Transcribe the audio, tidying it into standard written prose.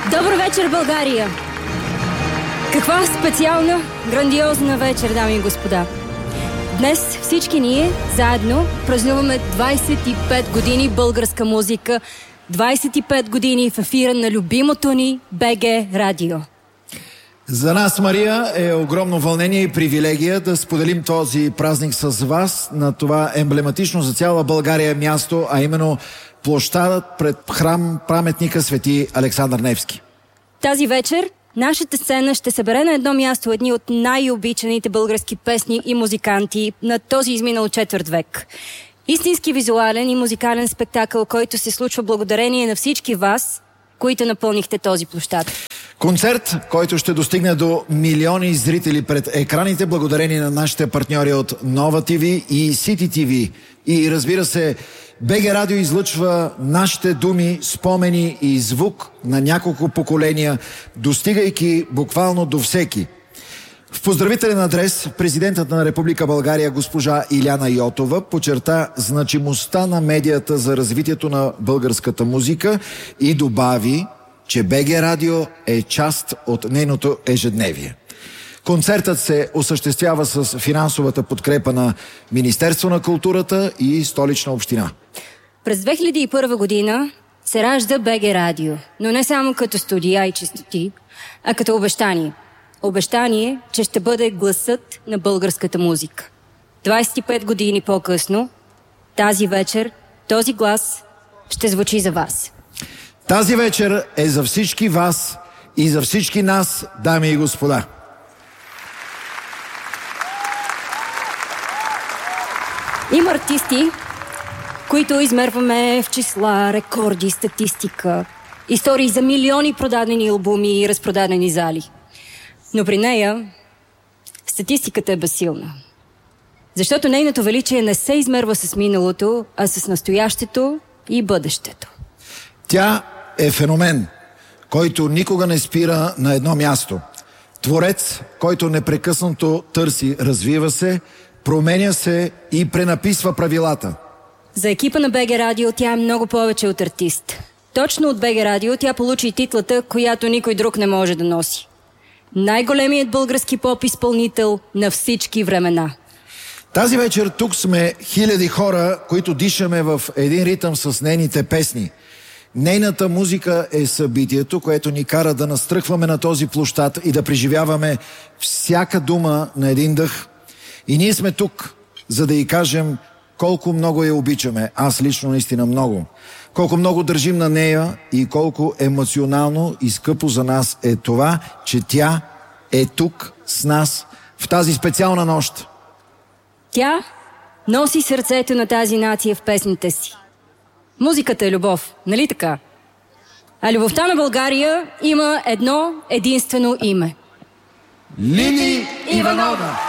Добър вечер, България! Каква специална, грандиозна вечер, дами и господа! Днес всички ние заедно празнуваме 25 години българска музика, 25 години в ефира на любимото ни БГ Радио. За нас, Мария, е огромно вълнение и привилегия да споделим този празник с вас на това емблематично за цяла България място, а именно площадът пред храм паметника Свети Александър Невски. Тази вечер нашата сцена ще събере на едно място едни от най-обичаните български песни и музиканти на този изминал четвърт век. Истински визуален и музикален спектакъл, който се случва благодарение на всички вас, които напълнихте този площад. Концерт, който ще достигне до милиони зрители пред екраните, благодарение на нашите партньори от Нова ТВ и Сити ТВ. И разбира се, БГ Радио излъчва нашите думи, спомени и звук на няколко поколения, достигайки буквално до всеки. В поздравителен адрес президентът на Република България госпожа Иляна Йотова подчерта значимостта на медията за развитието на българската музика и добави, че БГ Радио е част от нейното ежедневие. Концертът се осъществява с финансовата подкрепа на Министерство на културата и Столична община. През 2001 година се ражда БГ Радио, но не само като студия и честоти, а като обещание. Обещание, че ще бъде гласът на българската музика. 25 години по-късно, тази вечер, този глас ще звучи за вас. Тази вечер е за всички вас и за всички нас, дами и господа. Има артисти, които измерваме в числа, рекорди, статистика, истории за милиони продадени албуми и разпродадени зали. Но при нея статистиката е безсилна. Защото нейното величие не се измерва с миналото, а с настоящето и бъдещето. Тя е феномен, който никога не спира на едно място. Творец, който непрекъснато търси, развива се, променя се и пренаписва правилата. За екипа на БГ Радио тя е много повече от артист. Точно от БГ Радио тя получи титлата, която никой друг не може да носи. Най-големият български поп-изпълнител на всички времена. Тази вечер тук сме хиляди хора, които дишаме в един ритъм с нейните песни. Нейната музика е събитието, което ни кара да настръхваме на този площад и да преживяваме всяка дума на един дъх. И ние сме тук, за да й кажем колко много я обичаме. Аз лично наистина много. Колко много държим на нея и колко емоционално и скъпо за нас е това, че тя е тук с нас в тази специална нощ. Тя носи сърцето на тази нация в песните си. Музиката е любов, нали така? А любовта на България има едно единствено име. Лили Иванова!